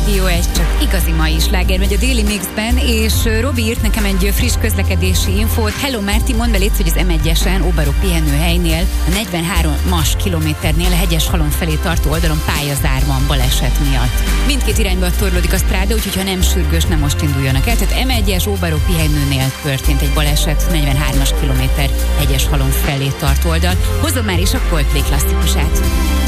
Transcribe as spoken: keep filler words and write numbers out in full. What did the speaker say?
Jó, ez csak igazi mai sláger megy a Déli Mixben, és Robi írt nekem egy friss közlekedési infót. Hello Márti, mondd be légy, hogy az em egyesen Óbarok pihenőhelynél a negyvenháromas kilométernél a Hegyeshalom felé tartó oldalon pályazár van baleset miatt. Mindkét irányba torlódik a stráda, úgyhogy ha nem sürgős, nem most induljanak el. Tehát em egyes Óbarok pihenőnél történt egy baleset, negyvenhármas kilométer Hegyeshalom felé tart oldal. Hozom már is a Coldplay klasszikusát.